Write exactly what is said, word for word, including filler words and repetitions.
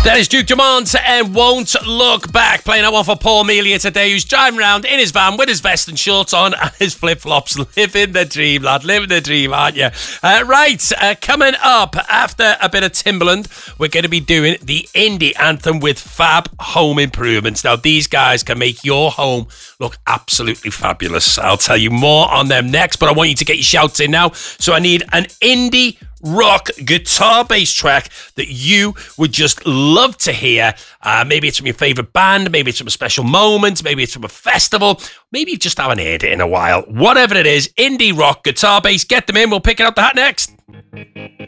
That is Duke Dumont and Won't Look Back, playing that one for Paul Melia today, who's driving around in his van with his vest and shorts on and his flip-flops. Living the dream, lad. Living the dream, aren't you? Uh, right, uh, coming up after a bit of Timbaland, we're going to be doing the indie anthem with Fab Home Improvements. Now, these guys can make your home look absolutely fabulous. I'll tell you more on them next, but I want you to get your shouts in now. So I need an indie rock guitar bass track that you would just love to hear. Uh, maybe it's from your favourite band, maybe it's from a special moment, maybe it's from a festival, maybe you just haven't heard it in a while. Whatever it is, indie rock, guitar bass, get them in. We'll pick it out the hat next.